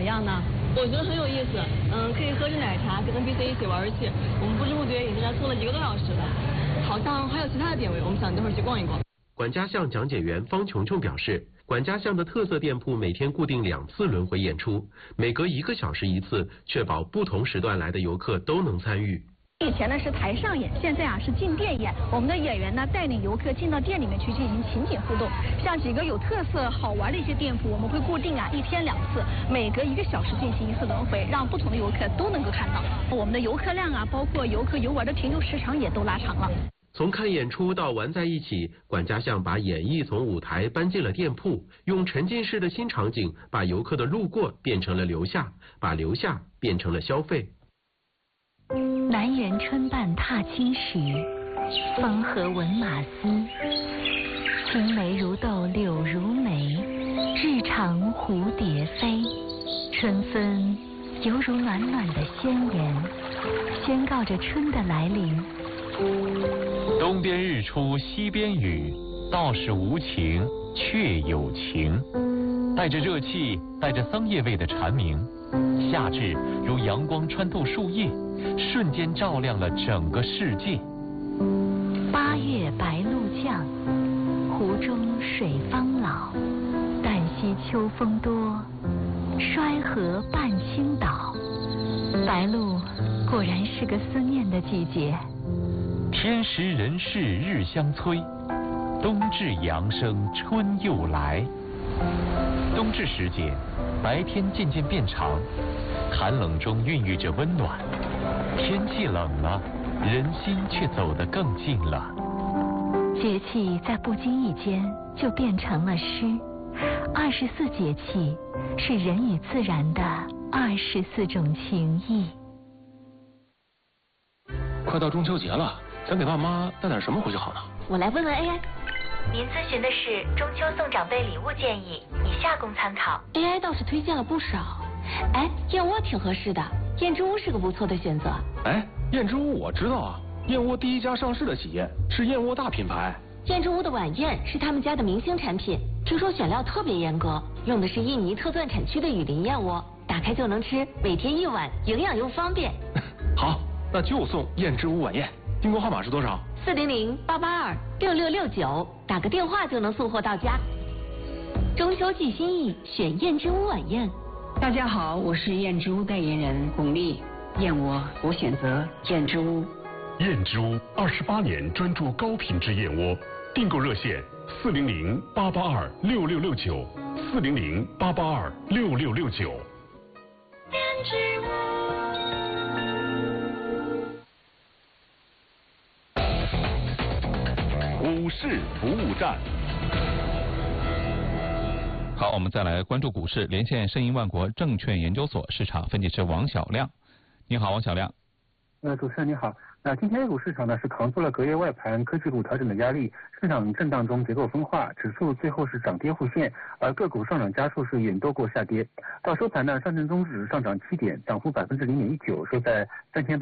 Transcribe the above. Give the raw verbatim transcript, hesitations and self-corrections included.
样呢？ 我觉得很有意思，嗯，可以喝着奶茶跟 N P C 一起玩游戏。我们不知不觉已经在坐了一个多小时了，好像还有其他的点位，我们想等会儿去逛一逛。 管家巷讲解员方琼琼表示，管家巷的特色店铺每天固定两次轮回演出，每隔一个小时一次，确保不同时段来的游客都能参与。 以前呢是台上演，现在啊是进店演。我们的演员呢带领游客进到店里面去进行情景互动。像几个有特色、好玩的一些店铺，我们会固定啊一天两次，每隔一个小时进行一次轮回，让不同的游客都能够看到。我们的游客量啊，包括游客游玩的停留时长也都拉长了。 从看演出到玩在一起，管家巷把演绎从舞台搬进了店铺，用沉浸式的新场景，把游客的路过变成了留下，把留下变成了消费。 南园春半踏青时，风和闻马嘶。青梅如豆柳如眉，日长蝴蝶飞。春分犹如暖暖的宣言，宣告着春的来临。 东边日出西边雨，道是无晴却有晴。带着热气，带着桑叶味的蝉鸣，夏至如阳光穿透树叶，瞬间照亮了整个世界。 八月白露降，湖中水方老。旦夕秋风多，衰河半倾倒。白露果然是个思念的季节。 天时人事日相催，冬至阳生春又来。冬至时节，白天渐渐变长，寒冷中孕育着温暖。天气冷了，人心却走得更近了。 节气在不经意间就变成了诗。二十四节气是人与自然的二十四种情谊。 快到中秋节了，咱给爸妈带点什么回去好呢？ 我来问问 A I。 您咨询的是中秋送长辈礼物建议，以下供参考。 A I 倒是推荐了不少。哎，燕窝挺合适的，燕之屋是个不错的选择。 哎，燕之屋我知道啊，燕窝第一家上市的企业，是燕窝大品牌。 燕之屋的晚宴是他们家的明星产品，听说选料特别严格，用的是印尼特钻产区的雨林燕窝，打开就能吃，每天一碗，营养又方便。 好，那就送燕之屋晚宴。订购号码是多少？ 四零零八八二六六六九，打个电话就能送货到家。中秋寄心意，选燕之屋晚宴。 大家好，我是燕之屋代言人巩俐。燕窝我选择燕之屋。 燕之屋二十八年专注高品质燕窝，订购热线四零零八八二六六六九，四零零八八二六六六九。 燕之屋。 股市服务站。 好，我们再来关注股市，连线申银万国证券研究所市场分析师王小亮。你好，王小亮。 呃，主持人你好。那今天 A 股市场呢是扛住了隔夜外盘科技股调整的压力，市场震荡中结构分化，指数最后是涨跌互现，而个股上涨家数是远多过下跌。到收盘呢，上证综指上涨七点，涨幅百分之零点一九，收在三千。